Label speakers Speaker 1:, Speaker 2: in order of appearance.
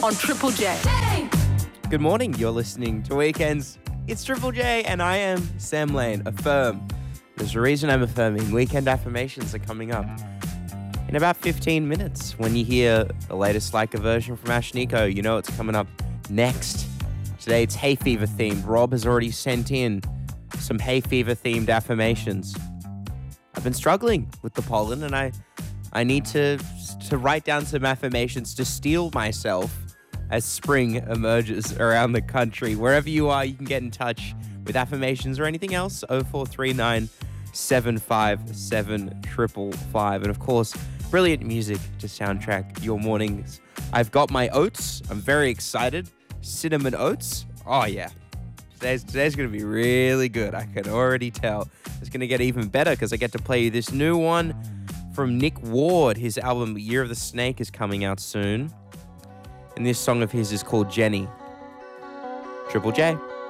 Speaker 1: on Triple J.
Speaker 2: Good morning, you're listening to Weekends. It's Triple J and I am Sam Lane. Affirm. There's a reason I'm affirming. Weekend affirmations are coming up in about 15 minutes. When you hear the latest Leica version from Ash Nico, you know it's coming up next. Today it's hay fever themed. Rob has already sent in some hay fever themed affirmations. I've been struggling with the pollen and I need to write down some affirmations to steel myself as spring emerges around the country. Wherever you are, you can get in touch with affirmations or anything else. 0439 757 555. And of course, brilliant music to soundtrack your mornings. I've got my oats. I'm very excited. Cinnamon oats. Oh yeah. Today's going to be really good. I can already tell. It's going to get even better because I get to play you this new one from Nick Ward. His album Year of the Snake is coming out soon. And this song of his is called Jenny. Triple J.